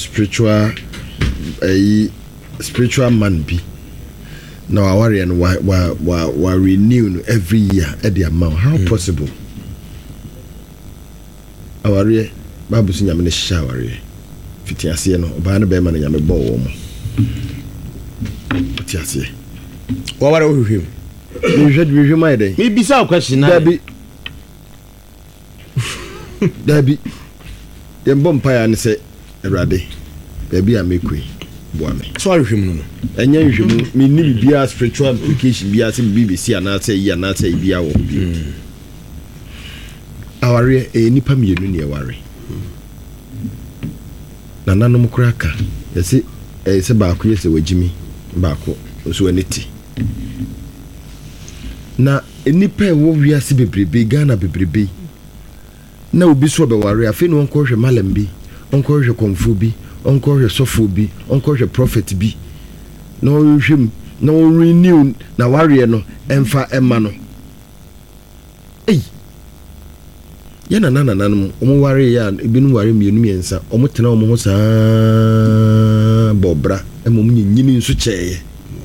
spiritual man bi now aware and wa renew every year at the amount how possible aware babu sunya me shaware fitiase no ba na be ma na nyame bo wo mo fitiase wa ware wo hwehwem me hwehwe mai dey me bisa question na dabi dem bom pa ya ne se erade dabi a mekui boame so hwehwem no enya hwehwem me ni bia spiritual implication bia se BBC ana se yi ana se bia wo aware nipa mienu ne aware na nanom kraka yesi se baako yesi wagimi baako so aniti na nipa wo wiase bebrebe Ghana bebrebe na obi so be ware afi no onko hwe malam bi onko hwe konfu bi onko hwe sofo bi onko hwe prophet bi no hwem no renew na ware no emfa emma no yana nananum omo ware ya ebinu ware mienu miensa omo tena omo ho saa bobra emom nyini nso cheye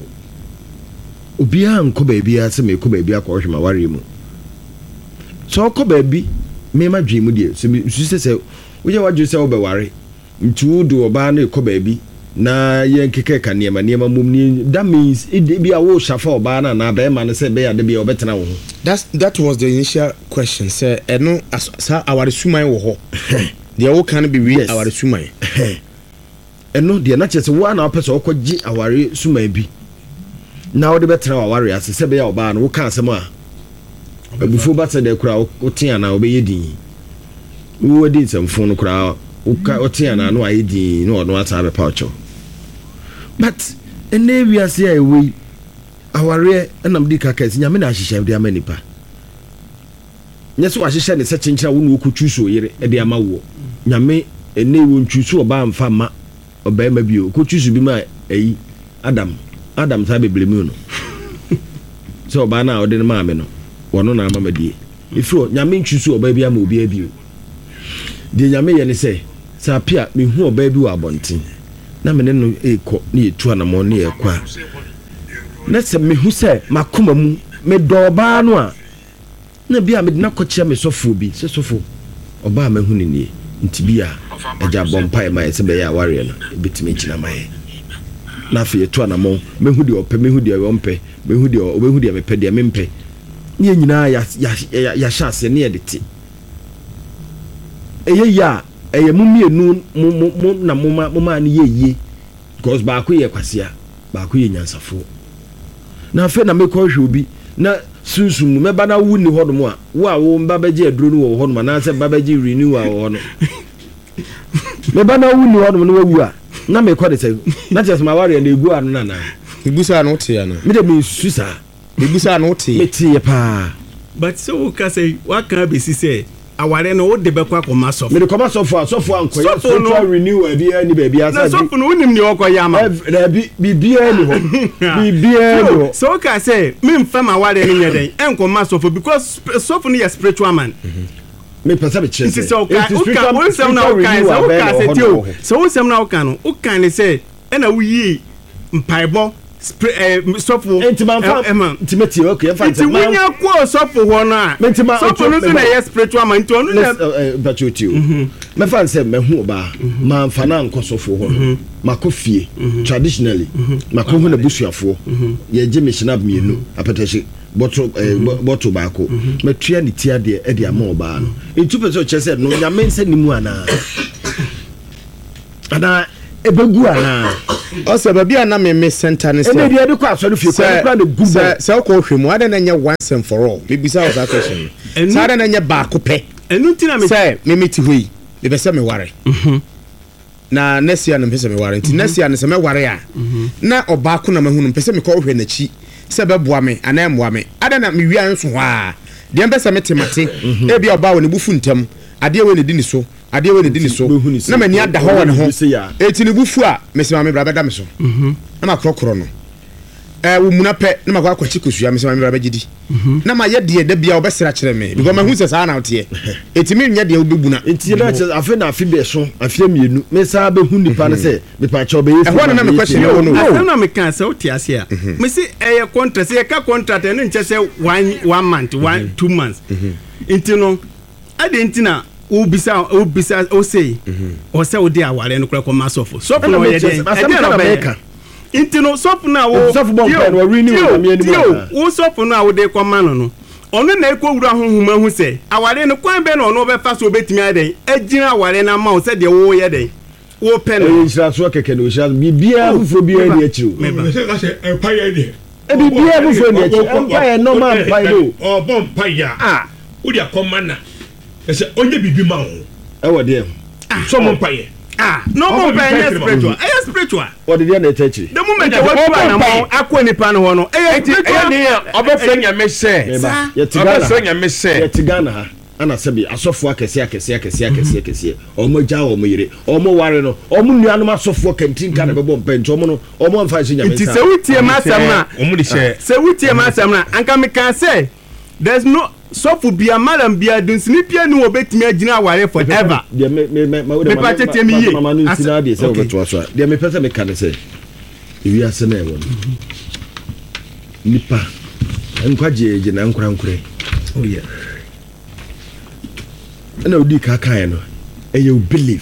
obia nko baabi a se me ko baabi akọ hwe ma ware mu so ko baabi me ma dwe mu die se se woje wadwe se wo be ware ntu do oba na ko baabi na ye nkeke ka niema mum ni that means it be a wo shafa oba na be ma ne se be ya de be obetena wo. That was the initial question. Say eno sa our suman wo ho they all can be real our suman eno de na chese wo na opese okogye aware suman bi na wo de betena aware ase se be ya oba na wo kan asem a before bata de kura wo tia na obeye din wo di nsamfo no kura wo tia na no ayedi no no ata be paucho. But ene wiase a we aware enam di kaka esi nyame na ahihye de ama nipa nyeso ahihye ne se chenchira wo no okuchuso yire e de ama wo nyame ene wo nchuso oba mfa ma oba ma bi okuchuso bi ma eyi adam sa beblemu no so oba na ode ma ame no wono na ama madie ifro nyame nchuso oba bi ama obi abi de nyame ye ne se sa pia me hu oba bi wa abonten na me ne no ekọ na etu anamo na ekwa na se me hu se makoma mu me do ba no a na bia me na kochia me sofo bi se sofo oba ma hu ni ni nti bia eja bompa e ma se be ya ware no betime china mai na fe etu anamo me hu de ope me hu de ompe me hu de obehu de me pe de me mpe ni nyina ya sha se ne de ti ya eye mumienu na moma ni yeye because ba ko ye kwasea ba ko ye nyansafo na fe na mekọ hwe obi na sunsun me ba na wu ni hodom a wo mba baje aduro no wo hodom na se ba baje renew a wo no me ba na wu ni hodom no wu a na mekọ de se na just ma ware na egu anu na egusa na ote ya na me de me susa egusa na ote me tie pa but so ka say wa kan be si say aware no wo de be kwa koma sof me de koma sof anko ya so renew e bia ni ba bia sa na sof no unim ni okoya ma bi bia ni ho bi bia ni ho so ka say me mfam aware ni nyeden enko ma sof because sof no ya spiritual man me pesa be chese so ka wo sem na o kan so ka say tio so wo sem na o kan no o kan ni say e na wo yi mpaibo sofu intimate okay fa nti wonya kwa sofu ho no a sofu no na yes spiritual man nti onu na bachotio me fa nse me hu ba ma fa na nko sofu ho no makofie traditionally makohu na busuafo ye je me shinab mienu apetache bottle baako metua ne tia de e de ama oba no ntu pese o chese no nyame nsa nimu ana ebegu ana also baby ana me center ne say e dey dey kwa asori fie kwa na gu say ko hwemu ade na nya once and for all me bisa that question say ade na nya baako pe enu ntina me say me meti hoyi me be say me ware na nesia no pese me ware nti nesia no se me ware a na obaako na mahunu pese me ko hwe na chi se beboa me ana emboa me ade na me wia nso ho a de pese me temate e bia oba wo ne bufu ntam ade we ne di ni so ade we ne di ni so na mani ada ho won ho eti ne bufu a me se ma me bra beda me so na ma krokro no wo muna pe na ma kwa kwachi kosua me se ma me bra begidi na ma ye de da bia obesera kire me because ma hu se sa na ote eti me nya de obeguna enti na afi na afi be so afi mienu me sa be hu nipa na se me pa cha obeyefu ho na me question no no na me kan se ote ase a me se e contract se ka contract no nche se 1 month 2 months enti no ade enti na ubisa o say o say o dey aware no kra masofo so no ye dey America inti no sofu na wo sofu bon pen wo renew na me animu wo sofu na wo dey kwama no ono na ekwo wura honhoma hu se aware no kwan be na ono be fa so betimi aden agina aware na ma o se de wo ye den wo pen no insha so keke no insha bibia fufo bia ni achiru me say empire dey bibia fufo ni achiru empire normal empire do o bon empire wo dia komana ese onye bibi ma ho e wo dey so mo empire no more by spiritual spiritual what did you na teach the moment I was na mo akọ nipa no ho no spiritual ni obefanya me say obefanya me say ye tigana ha ana sebi asofo akese omo ja omo yire omo ware no omo nuanom asofo kantin ka na bebo mpenti omo no omo mfa shi nyame sa se wutie masam na omo di se wutie masam na anka me kan say there's no so for bia madam bia dunsini pia ni obetimi agina aware forever me pa tete mi ye mama nu sina de se obeto aso de me pese me kan say iwi ase na ewo nipa enkwaje je na nkurankure oh yeah na odi kaka no you believe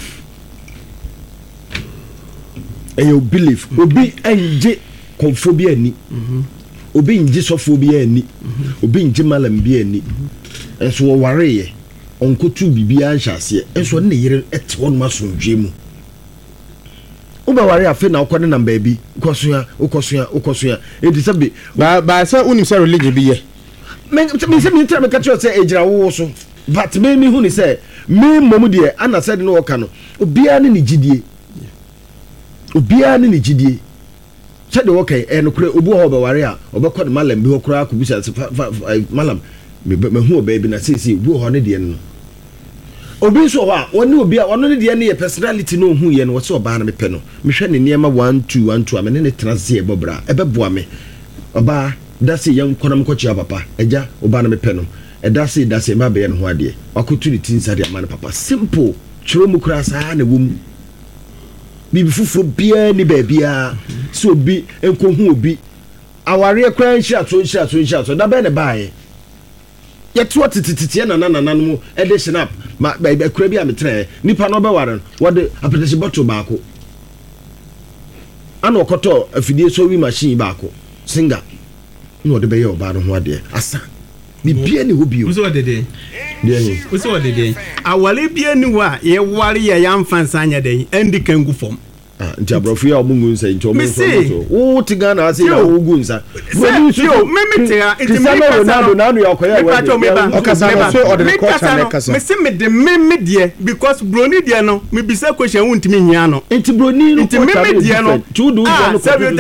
obi anje konfobia ani obi nji sofobia ani obi nji malam bia ani enso wo ware ye onkotu bibia anhyase enso ne yire ete won masondwe mu uba ware afi na okode na baabi ukosoa edi sabe ba sa unim sa religion bi ye me se me tell me catch you say ejira wo so but me hu ni say me momu de ana said no oka no obia ne gidie said okay no kure obu ho be ware a obekọ de malam bi ho kura akubisa malam me hu obabi na say obu ho ne de no obi so ho a woni obi a wono ne de ne personality no hu ye no wo se oba na me pe no me hwe ne niema 1 2 ame ne transie bobra ebeboa me oba dasi yan konam ko chia papa eja oba na me pe no dasi ma be ye no ho ade wakotu ni tinsa de amana papa simple chiro mu kura sa na wom bibi fufuro bia ni ba bia so obi enkohu obi aware kran hia so da be ne baaye ye to tititi na no e de snap ma ba kura bia metre nipa no be ware wo de apetese bottle baako ana okoto afidie so wi machine baako singa no de be ye oba no ho ade asa ni bia ni ho bio so dede so dede awale bia ni wa ye ware ye yamfansa anya den endi kangu fom nti abrofo ya omungu nsa nti omungu so wo tiga na ase ya ogu nsa me tega nti me Ronaldo na anu ya okoya we okasa so order culture na kasa me se me de me die because broni die no me bisa question won ntimi hia no nti broni no nti me die no tudu no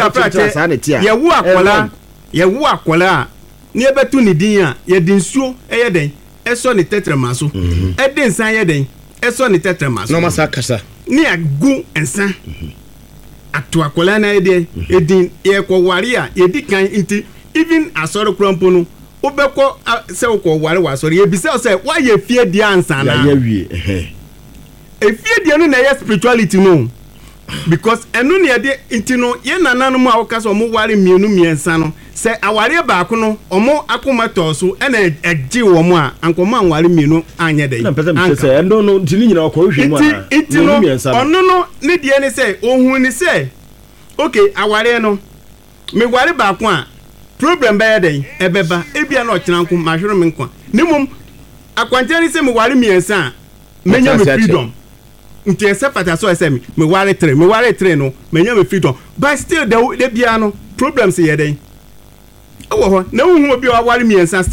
ko ye wo akola ni ebetu ni din a ye din suo eye den eso ni tetrema so e din san ye den eso ni tetrema so no masa kasa ni agu ensa atu akola na ede edin ye ko ware a ye di kan nti even asoro krompo no obekọ se ko ware wa asoro ye bisa se why ye fie dia ansa na ya wie fie dia no na ye spirituality no because enu ne de nti no ye nananu mu awoka so mo ware mienu miensa no se aware baako no omo akoma toso ena eji wo mo a ankoma anware mienu anye dey anka se endo no ntini nyina okọ hwe mu a nti no ono no ne de ne se ohun ni se okay aware no me ware baako a problem bɛyɛ den ɛbɛba ebia na ɔkyena nko mahwere me nkwa ne mom akwankyɛn ne sɛ me ware miɛnsa a menya me freedom nti ɛsɛ pata so ɛsɛ me ware 3 no menya me freedom but still de bia no problems yɛ den ɛwɔ hɔ na wohu obi a ware miɛnsa